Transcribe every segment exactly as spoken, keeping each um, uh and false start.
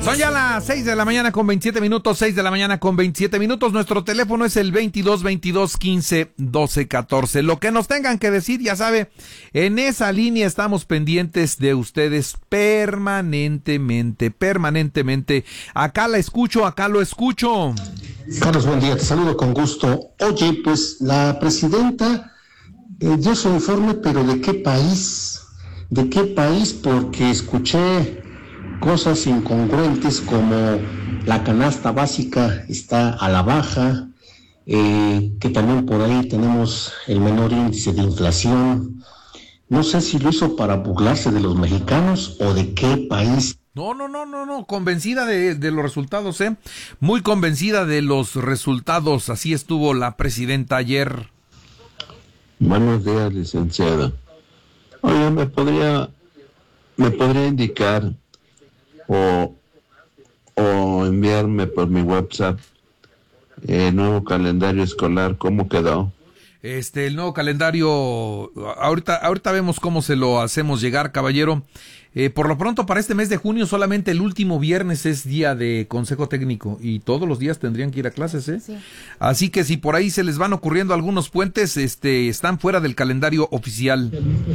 Son ya las seis de la mañana con veintisiete minutos, seis de la mañana con veintisiete minutos. Nuestro teléfono es el veintidós, veintidós, quince, doce, catorce. Lo que nos tengan que decir, ya sabe, en esa línea estamos pendientes de ustedes permanentemente, permanentemente. Acá la escucho, acá lo escucho. Carlos, buen día, te saludo con gusto. Oye, pues la presidenta eh, dio su informe, pero ¿de qué país? ¿De qué país? Porque escuché cosas incongruentes como la canasta básica está a la baja, eh, que también por ahí tenemos el menor índice de inflación. No sé si lo hizo para burlarse de los mexicanos o de qué país. No, no, no, no, no, convencida de, de los resultados, ¿eh? Muy convencida de los resultados, así estuvo la presidenta ayer. Buenos días, licenciada. Oye, ¿me podría, me podría indicar o, o enviarme por mi WhatsApp el nuevo calendario escolar? ¿Cómo quedó? Este, el nuevo calendario, ahorita, ahorita vemos cómo se lo hacemos llegar, caballero. Eh, por lo pronto, para este mes de junio, solamente el último viernes es día de consejo técnico y todos los días tendrían que ir a clases, ¿eh? Sí. Así que si por ahí se les van ocurriendo algunos puentes, este, están fuera del calendario oficial.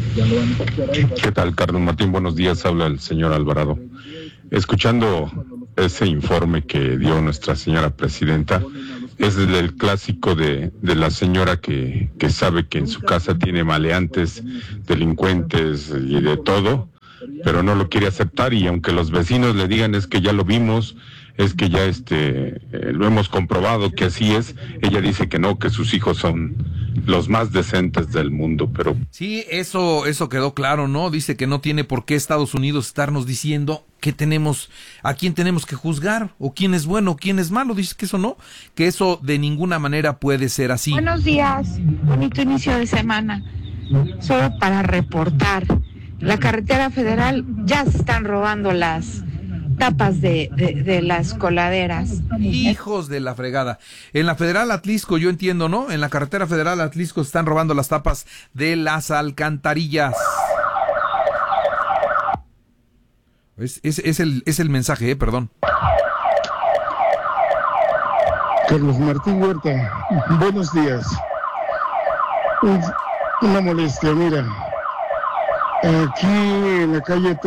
¿Qué tal, Carlos Martín? Buenos días, habla el señor Alvarado. Escuchando ese informe que dio nuestra señora presidenta, es el clásico de, de la señora que, que sabe que en su casa tiene maleantes, delincuentes y de todo, pero no lo quiere aceptar, y aunque los vecinos le digan es que ya lo vimos, es que ya este eh, lo hemos comprobado que así es, ella dice que no, que sus hijos son los más decentes del mundo, pero... Sí, eso, eso quedó claro, ¿no? Dice que no tiene por qué Estados Unidos estarnos diciendo que tenemos, a quién tenemos que juzgar, o quién es bueno, o quién es malo. Dice que eso no, que eso de ninguna manera puede ser así. Buenos días, bonito inicio de semana. Solo para reportar, la carretera federal ya se están robando las tapas de, de, de las coladeras. Hijos de la fregada. En la Federal Atlisco, yo entiendo, ¿no? En la carretera Federal Atlisco se están robando las tapas de las alcantarillas. Es, es, es, el, es el mensaje, eh, perdón. Carlos Martín Huerta, buenos días. Una molestia, mira. Aquí en la calle